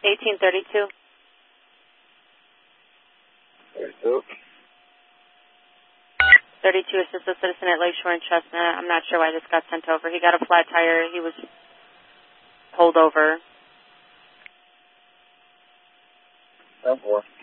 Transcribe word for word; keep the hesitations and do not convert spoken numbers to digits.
eighteen thirty-two. thirty-two. thirty-two, assist a citizen at Lakeshore and Chestnut. I'm not sure why this got sent over. He got a flat tire. He was pulled over. ten four.